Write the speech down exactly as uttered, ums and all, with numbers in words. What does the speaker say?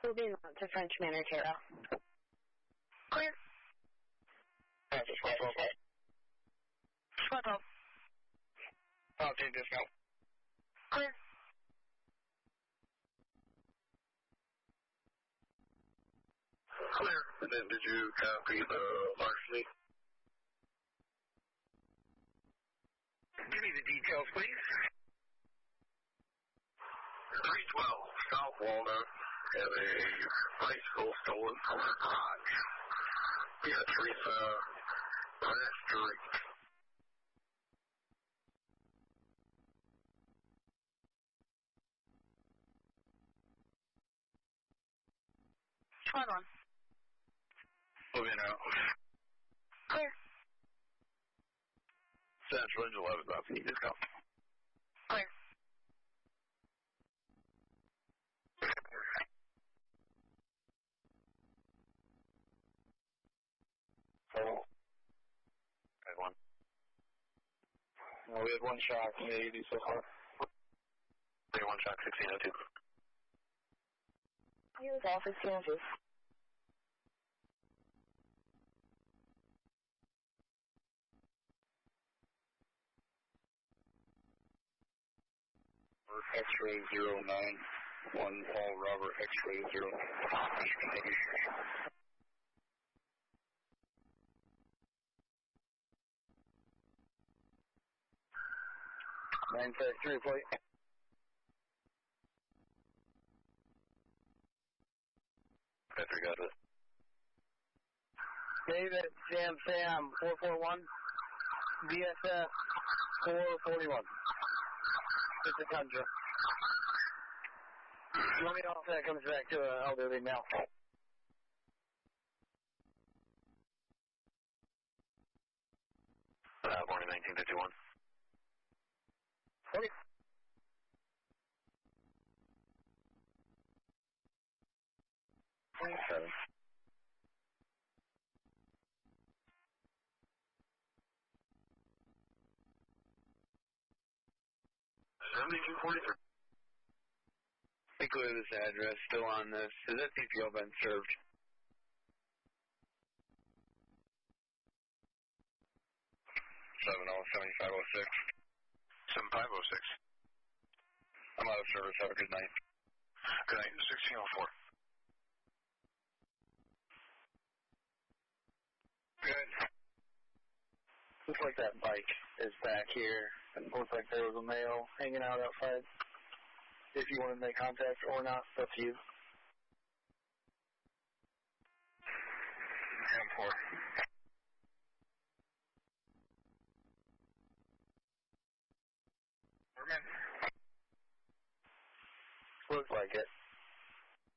Moving on to French Manor, Terra. Clear. Francis, one twelve. one twelve. I'll take discount. Clear. Clear. And then did you copy the largely? Give me the details, please. three twelve South Walnut had a bicycle stolen from her garage. Yeah, Teresa Rastrick. One one. Moving out. Clear. Central Engine eleven, about to discount. Clear. Oh. Had one. No, we had one shock in the eighty so far. We had one shock, sixteen oh two. Here's Office Kansas. X-ray zero nine one Paul Robert X-ray zero nine five three plate. After got it. David Sam Sam four four one D S F four forty-one. It's a Tundra. Let me know if that comes back to an elderly male. Uh, born in nineteen fifty-one. Okay. twenty-seven. seventy-two forty-three. Include this address still on this. Has that C P O been served? seven oh seventy-five oh six. seven five oh six. I'm out of service. Have a good night. Good night. sixteen oh four. Good. Looks like that bike is back here. It looks like there was a male hanging out outside. If you want to make contact or not, it's up to you. ten four.